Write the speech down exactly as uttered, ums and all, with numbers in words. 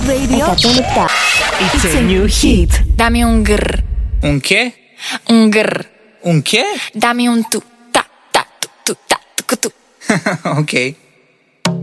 Radio. It's a new hit. Dammi un grr, Un che? un grr. Un che? Dammi un tu, ta, ta, tu, tu, ta, tu, tu. Ok.